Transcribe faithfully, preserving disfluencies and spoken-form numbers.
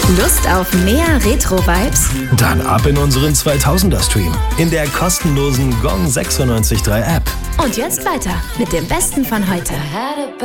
Lust auf mehr Retro-Vibes? Dann ab in unseren zweitausender-Stream in der kostenlosen Gong sechsundneunzig Komma drei App. Und jetzt weiter mit dem Besten von heute.